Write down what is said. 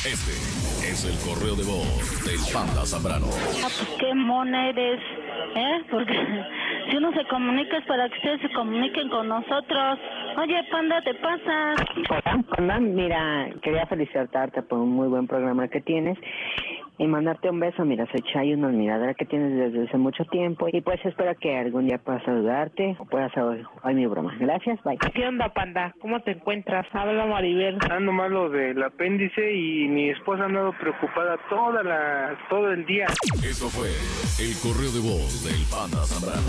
Este es el correo de voz del Panda Zambrano. Ah, pues qué mona eres, porque si uno se comunica es para que ustedes se comuniquen con nosotros. Oye, Panda, ¿te pasas? Hola, Panda, mira, quería felicitarte por un muy buen programa que tienes y mandarte un beso. Mira, soy Chay, una admiradora que tienes desde hace mucho tiempo y pues espero que algún día pueda saludarte o pueda hacer hoy mi broma. Gracias, bye. ¿Qué onda, Panda? ¿Cómo te encuentras? Habla Maribel. Ando malo del apéndice y mi esposa ha andado preocupada todo el día. Esto fue el correo de voz del Panda Zambrano.